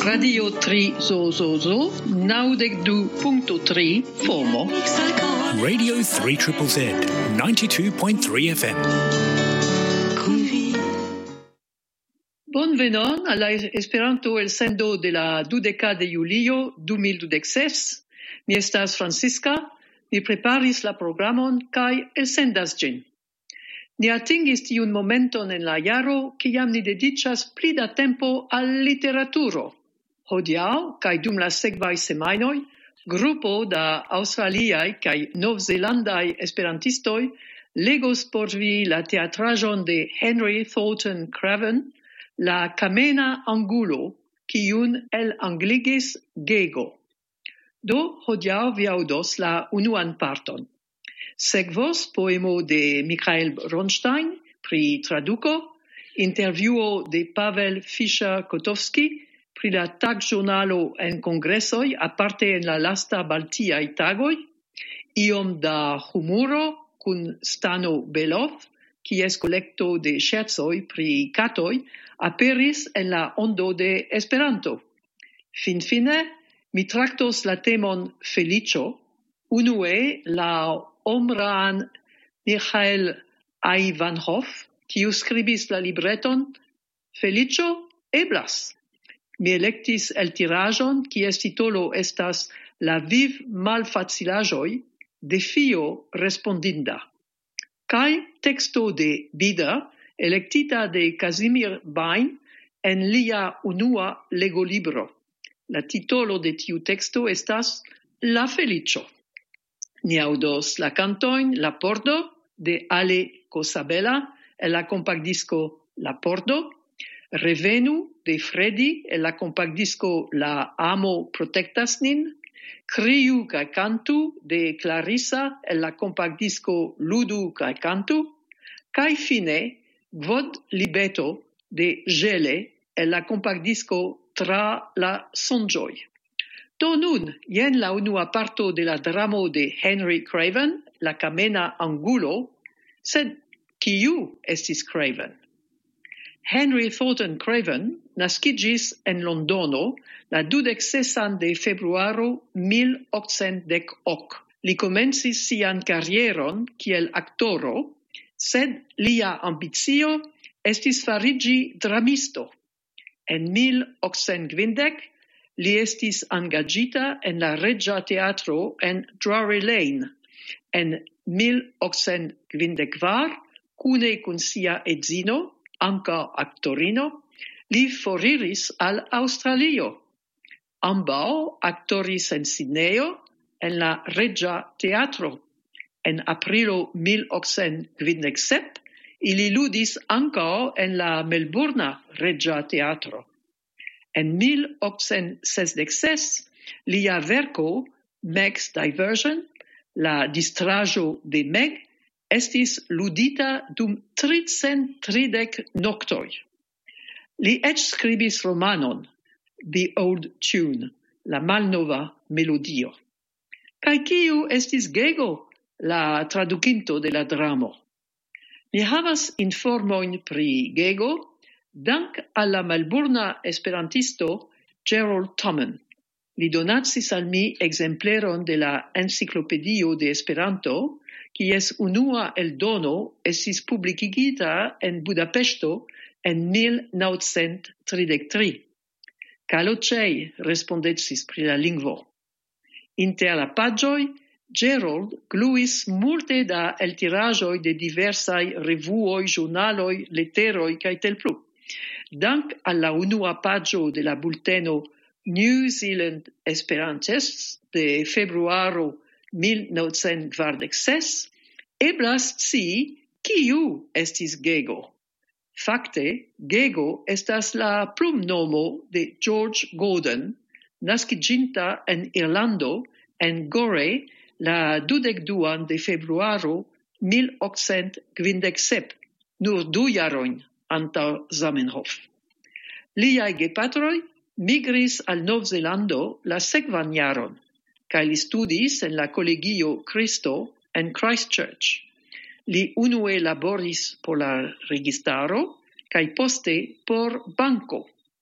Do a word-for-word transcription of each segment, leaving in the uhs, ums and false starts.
Radio tri Zozozo, naŭdek du punkto tri FOMO. Radio three Z Z Z, ninety-two point three F M. Bonvenon al la Esperanto el sendo de la dudeka de julio du mil dudek ses. Mi estas Francisca, mi preparis la programon kaj elsendas ĝin. Ni atingis tiun momenton en la jaro, kiam ni dediĉas pli da tempo al literaturo. Hodiaŭ kaj dum la sekvaj semajnoj, grupo da aŭstraliaj kaj novzelandaj esperantistoj legos por vi la teatraĵon de Henry Thornton Craven, La Kamena Angulo, kiun elangligis Gego. Do hodiaŭ vi aŭdos la unuan parton. Sekvos poemo de Michael Ronstein pri traduko, intervjuo de Pavel Fischer-Kotowski pri la tagĵurnalo en kongresoj aparte en la lasta baltiaj tagoj, iom da humuro kun Stano Belov, kies kolekto de ŝercoj pri katoj aperis en la ondo de Esperanto. Finfine, mi traktos la temon feliĉo, unue la Omran Michael Ivanhoff, kiu skribis la libreton Feliĉo eblas. Mi elektis eltiraĵon, kies titolo estas La viv malfacilaĵoj, defio respondinda. Kaj teksto de Bida, elektita de Kazimir Bain en lia unua legolibro. La titolo de tiu teksto estas La Feliĉo. Ni aŭdos la kantojn La Pordo de Ale Cosabella en la kompakdisco La Pordo, Revenu de Freddy en la kompakdisco La Amo Protektas Nin, Kriu kaj Kantu de Clarissa en la kompakdisco Ludu kaj Kantu, kaj fine Vod Libeto de Gele en la kompakdisco Tra la Sonĝoj. Do nun, jen la unua parto de la dramo de Henry Craven, La Kamena Angulo, sed kiu estis Craven? Henry Thornton Craven naskiĝis en Londono la dudek sesan de februaro mil okcent dek ok. Li komencis sian karieron kiel aktoro, sed lia ambicio estis fariĝi dramisto. En mil okcent kvindek li estis engaĝita en la Reĝa Teatro en Drury Lane. En mil okcent kvindek kvar, kune kun sia edzino, ankaŭ aktorino, li foriris al Aŭstralio. Ambaŭ aktoris en Sidnejo, en la Reĝa Teatro. En aprilo mil okcent kvindek sep, ili ludis ankaŭ en la Melburna Reĝa Teatro. En mil okcent sesdek ses, lia verko Meg's Diversion, la distraĵo de Meg, estis ludita dum tricent tridek noktoj. Li eĉ skribis romanon, The Old Tune, la malnova melodio. Kaj kiu estis Gego, la tradukinto de la dramo? Mi havas informojn pri Gego, dank al la melburna esperantisto Gerald Tommen. Li donacis al mi ekzempleron de la enciklopedio de Esperanto, kies unua eldono estis publikigita en Budapeŝto en mil naŭcent tridek tri. Kaloĉej respondecis pri la lingvo. Inter la paĝoj, Gerald gluis multe da eltiraĵoj de diversaj revuoj, ĵurnaloj, leteroj kaj telplu. Dank al la unua paĝo de la bulteno New Zealand Esperantists de februaro mil naŭcent kvardek ses, eblas scii kiu estis Gego. Fakte, Gego estas la plumnomo de George Gordon, naskiĝinta en Irlando en Gorey la dudek duan de februaro mil okcent kvindek sep, nur du jarojn antaŭ Zamenhof. Liaj gepatroj migris al Novzelando la sekvan jaron, kaj li studis en la kolegio Cristo en Christchurch. Li unue laboris por la registaro kaj poste por banko.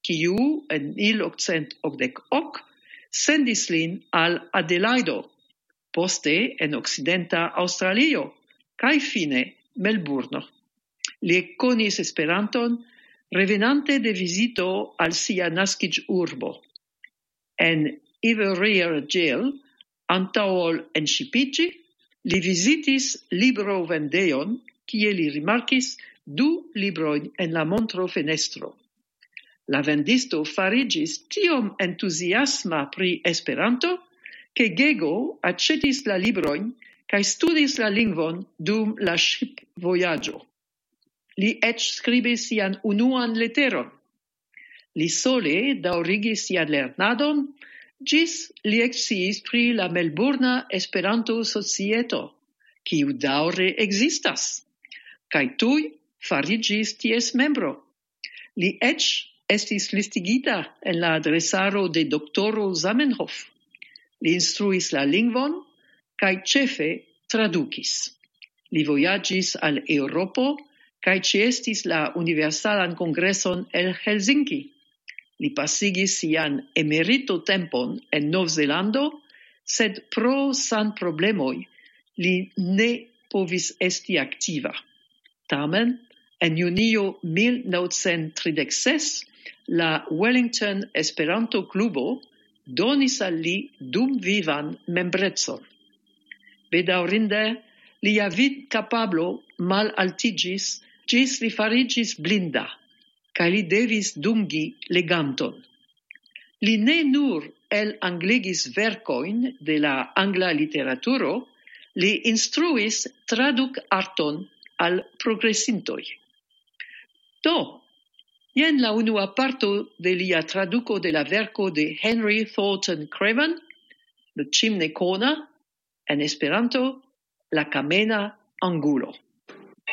kiu en mil okcent okdek ok sendis lin al Adelaido, poste en okcidenta Aŭstralio, kaj fine Melburno. Li ekkonis Esperanton revenante de vizito al sia naskiĝurbo. En Inverell Jail, antaŭ ol enŝipiĝi, li vizitis librovendejon, kie li rimarkis du librojn en la montrofenestro. La vendisto fariĝis tiom entuziasma pri Esperanto, ke Gego aĉetis la librojn kaj studis la lingvon dum la ŝipvojaĝo. Li eĉ skribis sian unuan leteron. Li sole daŭrigis sian lernadon, ĝis li eksciis pri la Melburna Esperanto-Societo, kiu daŭre ekzistas, kaj tuj fariĝis ties membro. Li eĉ estis listigita en la adresaro de doktoro Zamenhof. Li instruis la lingvon kaj ĉefe tradukis. Li vojaĝis al Eŭropo kaj ĉeestis la Universalan Kongreson el Helsinki. Li pasigis sian emerito tempon en Novzelando, sed pro sanproblemoj li ne povis esti aktiva. Tamen, en junio mil naŭcent tridek ses, la Wellington Esperanto Klubo donis al li dum vivan membrecon. Bedaŭrinde, lia vidkapablo malaltiĝis ĝis li fariĝis blinda, kaj li devis dungi leganton. Li ne nur elanglegis verkojn de la angla literaturo, li instruis tradukarton al progresintoj. Do, jen la unua parto de lia traduko de la verko de Henry Thornton Craven, Le Cimne Kona, en Esperanto, La Kamena Angulo.